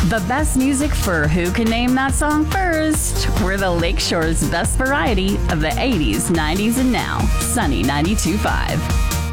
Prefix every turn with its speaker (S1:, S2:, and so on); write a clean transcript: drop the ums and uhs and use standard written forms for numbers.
S1: The best music for who can name that song first. We're the Lakeshore's best variety of the 80s, 90s, and now. Sunny 92.5.